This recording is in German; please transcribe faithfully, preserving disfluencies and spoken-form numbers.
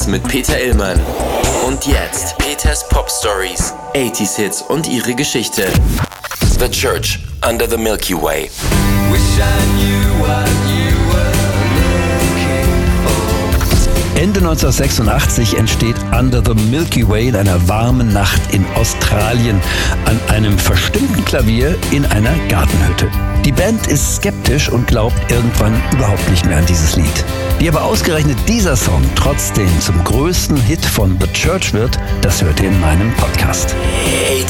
mit Peter Illmann. Und jetzt Peters Pop Stories, achtziger Hits und ihre Geschichte. The Church Under the Milky Way. Wish I knew what you were looking for. Ende neunzehnhundertsechsundachtzig entsteht Under the Milky Way in einer warmen Nacht in Australien an einem verstimmten Klavier in einer Gartenhütte. Die Band ist skeptisch und glaubt irgendwann überhaupt nicht mehr an dieses Lied. Wie aber ausgerechnet dieser Song trotzdem zum größten Hit von The Church wird, das hört ihr in meinem Podcast. achtziger